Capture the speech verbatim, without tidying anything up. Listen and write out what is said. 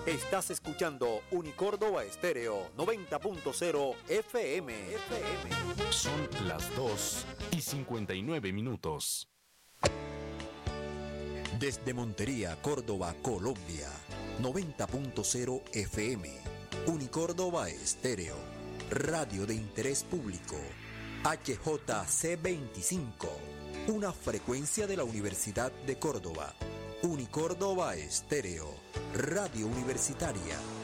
Estás escuchando Unicórdoba Estéreo noventa punto cero F M. F M. Son las dos y cincuenta y nueve minutos. Desde Montería, Córdoba, Colombia, noventa punto cero F M. Unicórdoba Estéreo, radio de interés público. H J C veinticinco, una frecuencia de la Universidad de Córdoba. Unicórdoba Estéreo, radio universitaria.